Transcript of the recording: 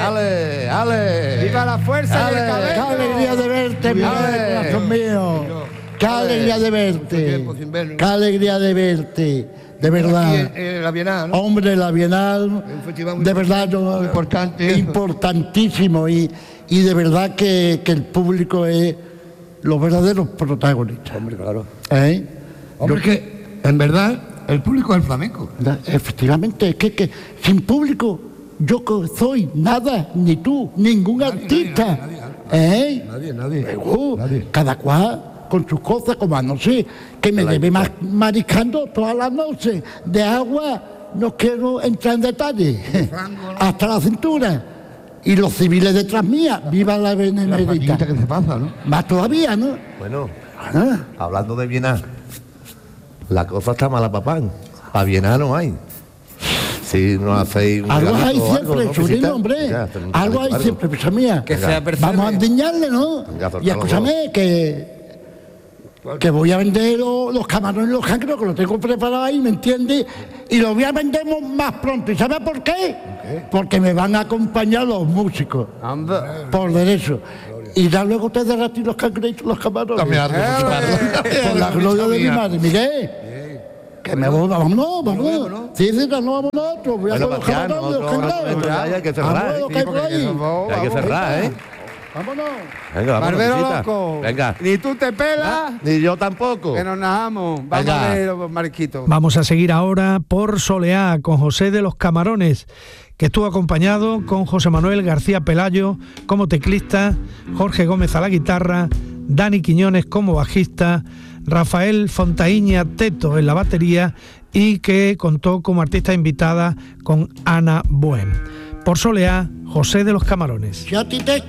Ale, ale. ¡Viva la fuerza y el cabello! ¡Qué alegría de verte, mi corazón mío! ¡Qué alegría de verte! ¡Qué alegría de verte! De verdad. La Bienal, ¿no? Hombre, la Bienal, Un festival muy de verdad, importante. importantísimo. Y de verdad que el público es los verdaderos protagonistas. Hombre, claro. ¿Eh? Hombre, que en verdad el público es el flamenco. Efectivamente, es que sin público yo soy nada, ni tú, ningún artista. Nadie. Nadie. Cada cual con sus cosas, como anoche, que me llevé mariscando toda la noche de agua, no quiero entrar en detalle, hasta la cintura. Y los civiles detrás mía, viva la Benemérita. Que se pasa, ¿no? Más todavía, ¿no? Bueno, hablando de Bienal, la cosa está mala, papá. A Bienal no hay. Si no hacéis un algo hay regalito o siempre, ¿no? sobrino, Visita. hombre. Ya, hacer un Algo hay regalito, siempre, pesa mía. Que sea perfecto. Vamos a endiñarle, ¿no? Venga, Y soltalo, escúchame, que voy a vender los camarones y los cangrejos, que los tengo preparados ahí, ¿me entiendes? Y los voy a vender más pronto. ¿Y sabes por qué? Porque me van a acompañar los músicos. Por derecho. Y ya luego te derratí los cangrejos, los camarones. Por la gloria de mi madre. Miguel. Que me voy, vámonos. Sí, no vamos nosotros. Voy a hacer los camarones y los cangrejos. Hay que cerrar, Vámonos, que hay por ahí. Hay que cerrar, ¿eh? Vámonos. Venga, vamos, Barbero visita. loco. Venga. Ni tú te pelas, Ni yo tampoco. que nos najamos. Vamos Venga. a ver los mariquitos. Vamos a seguir ahora por Soleá con José de los Camarones, que estuvo acompañado con José Manuel García Pelayo como teclista, Jorge Gómez a la guitarra, Dani Quiñones como bajista, Rafael Fontaíña Teto en la batería y que contó como artista invitada con Ana Buen. Por Soleá, José de los Camarones. Si a ti te